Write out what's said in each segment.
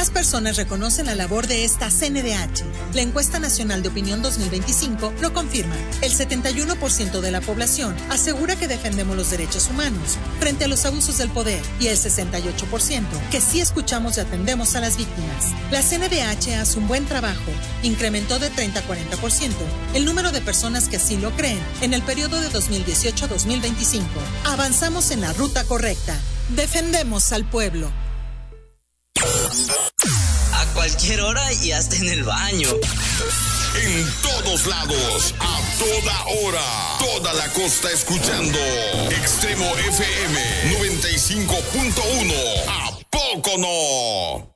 Más personas reconocen la labor de esta CNDH. La encuesta nacional de opinión 2025 lo confirma. El 71% de la población asegura que defendemos los derechos humanos frente a los abusos del poder y el 68% que sí escuchamos y atendemos a las víctimas. La CNDH hace un buen trabajo. Incrementó de 30 a 40% el número de personas que así lo creen en el periodo de 2018 a 2025. Avanzamos en la ruta correcta. Defendemos al pueblo. A cualquier hora y hasta en el baño. En todos lados, a toda hora. Toda la costa escuchando Extremo FM 95.1. ¿A poco no?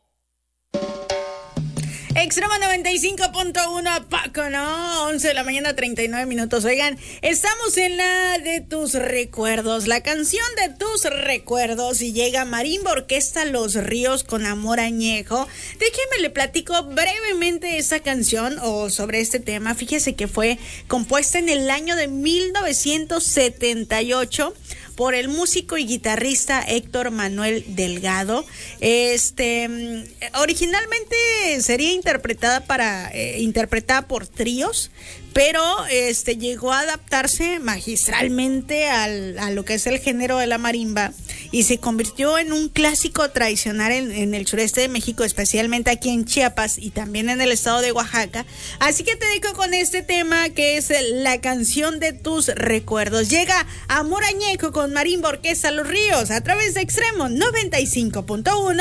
Extremo 95.1, ¿a poco no? 11 de la mañana, 39 minutos. Oigan, estamos en la de tus recuerdos, la canción de tus recuerdos, y llega Marimba Orquesta Los Ríos con Amor Añejo. Déjenme le platico brevemente esta canción o sobre este tema. Fíjese que fue compuesta en el año de 1978 por el músico y guitarrista Héctor Manuel Delgado. Originalmente sería interpretada por tríos, pero llegó a adaptarse magistralmente a lo que es el género de la marimba y se convirtió en un clásico tradicional en el sureste de México, especialmente aquí en Chiapas y también en el estado de Oaxaca. Así que te dejo con este tema que es la canción de tus recuerdos. Llega Amor Añejo con Marimba Orquesta Los Ríos a través de Extremo 95.1.